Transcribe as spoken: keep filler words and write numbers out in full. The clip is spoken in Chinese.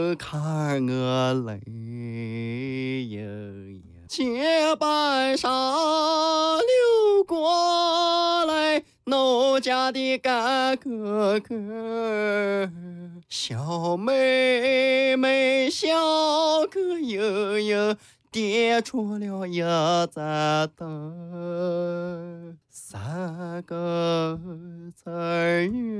看我泪盈盈，结伴上流过来，奴家的干哥哥，小妹妹小个莹莹，跌出了一盏灯，三个字儿